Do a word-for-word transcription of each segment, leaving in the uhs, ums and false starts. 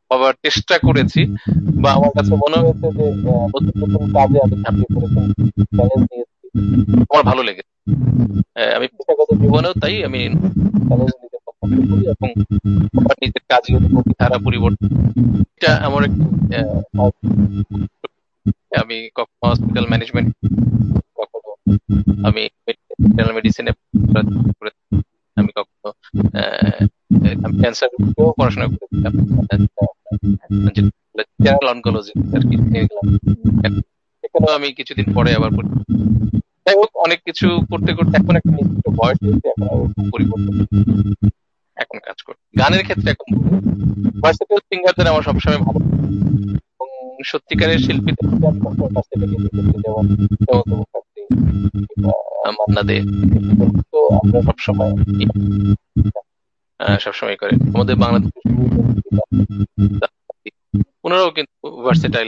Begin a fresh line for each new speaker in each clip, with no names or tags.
হবার চেষ্টা করেছি, বা আমার কাছে মনে হয়েছে যে আহ, নতুন নতুন কাজে আমি ঝাঁপিয়ে পড়েছি, চ্যালেঞ্জ নিয়েছি, আমার ভালো লেগেছে। আহ, আমি পেশাগত জীবনেও তাই, আমি চ্যালেঞ্জ নিতে পছন্দ করি এবং আমার নিজের কাজের গতিধারা পরিবর্তন, এটা আমার একটি আহ, hobby। আমি কখনো হসপিটাল ম্যানেজমেন্ট, কখনো আমি জেনারেল মেডিসিনে করেছি, আমি কখনো আহ, আমি ক্যান্সার পড়াশোনা করেছিলাম, জেনারেল অনকোলজি আর কি নিয়ে গেলাম। সেখানেও আমি কিছুদিন পরে আবার পড়ি। যাই হোক, অনেক কিছু করতে করতে এখন একটা নির্দিষ্ট বয়স হয়েছে, এখন আর ওরকম পরিবর্তন নেই। এখন কাজ করি গানের ক্ষেত্রে, এখন ভার্সেটাইল সিঙ্গারদের আমার সবসময় ভালো লাগে। এবং সত্যিকারের শিল্পীদের মধ্যে আমি সবসময় কাছ থেকে দেখেছি, যেমন হেমন্ত মুখার্জি কিংবা মান্না দে, তো আমরা সবসময় আহ, সবসময় করে আমাদের বাংলাদেশের ওনারাও কিন্তু ভার্সেটাইল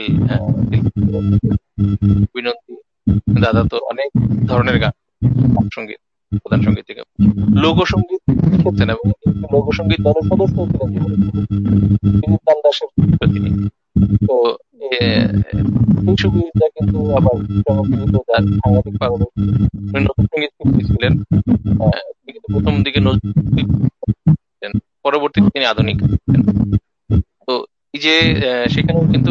বিনন্দী দাদা তো অনেক ধরনের গান, সঙ্গীত, প্রধান সঙ্গীত থেকে লোকসঙ্গীত লিখেছেন, এবং লোকসঙ্গীত দলের সদস্য ছিলেন জীবনে, বিনীত দান দাসের তিনি। তো এ, এই সুবিধা কিন্তু আবার সংস্কৃত যার সাংঘাতিক পারদর্শী, উনি লোকসঙ্গীত শিল্পী ছিলেন। আহ, তিনি কিন্তু প্রথম দিকে নজরুল ছিলেন, পরবর্তীতে তিনি আধুনিক ছিলেন। তো এই যে আহ, সেখানেও কিন্তু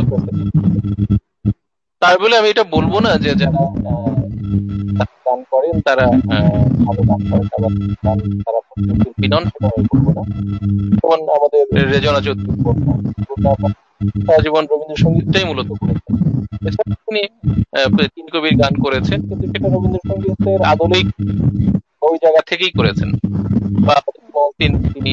তাই বলে আমি এটা বলবো না যে যারা আহ, গান করেন তারা আহ, ভালো গান করেন, আবার গান তারা শিল্পী নন, সেটা আমি বলবো না। যেমন আমাদের রেজনা চৌধুরী বন্যা, বন্যা সারা জীবন রবীন্দ্রসঙ্গীতটাই মূলত করেছেন। এছাড়া তিনি আহ, তিন কবির গান করেছেন, কিন্তু সেটা রবীন্দ্রসঙ্গীতের আদলেই ওই জায়গা থেকেই করেছেন। বা তিনি তিনি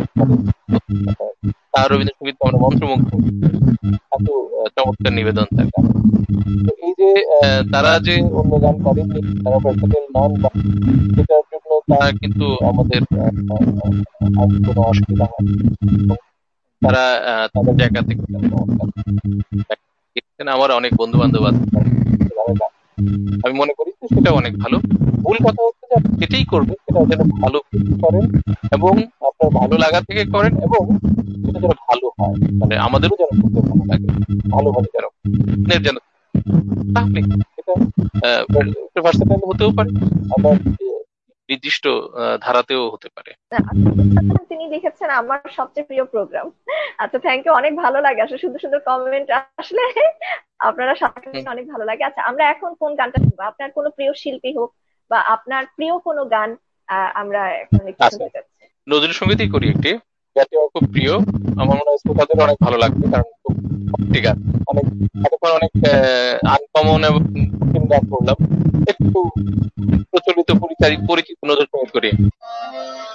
তার রবীন্দ্রসঙ্গীত আমরা মন্ত্রমুগ্ধ, এত আহ, চমৎকার নিবেদন তার গান। তো এই যে আহ, তারা যে অন্য গান করেননি, তারা ভার্সেটাইল নন, বা সেটার জন্য তারা কিন্তু আমাদের আহ, আহ, আর কোনো অসুবিধা হয় না। এবং তারা আহ, তাদের জায়গা থেকে তারা চমৎকার দেখছেন। আমার অনেক বন্ধু বান্ধব আছে যারা গান, আমি মনে করি যে সেটা অনেক ভালো। মূল কথা হচ্ছে যে আপনি যেটাই করবেন সেটা যেন ভালো করেন, এবং আপনার ভালো লাগা থেকে করেন, এবং সেটা যেন ভালো হয়, মানে আমাদেরও যেন করতে ভালো লাগে, ভালোভাবে যেন আপনার যেন, তাহলে সেটা ভার্সেটাইল হতেও পারে, আবার আহ, নির্দিষ্ট আহ, ধারাতেও হতে পারে।
তিনি লিখেছেন আমার সবচেয়ে প্রিয় প্রোগ্রাম। আচ্ছা, থ্যাংক ইউ, অনেক ভালো লাগে আসলে সুন্দর সুন্দর কমেন্ট আসলে আপনারা সাথে
হুম।
অনেক ভালো লাগে। আচ্ছা, আমরা এখন কোন গানটা শুনবো? আপনার কোনো প্রিয় শিল্পী হোক বা আপনার প্রিয় কোনো গান আহ, আমরা এখন একটু
আচ্ছা,
শুনতে চাচ্ছি।
নজরুল সঙ্গীতই করি একটি, যাতে আমার খুব প্রিয়। আমার মনে হয় শ্রোতাদের অনেক ভালো লাগবে, কারণ খুব ভক্তি গান, অনেক এতক্ষণ অনেক আনকমন এবং কঠিন গান করলাম, একটু প্রচলিত পরিচারি- পরিচিত নজরুল সঙ্গীত করি।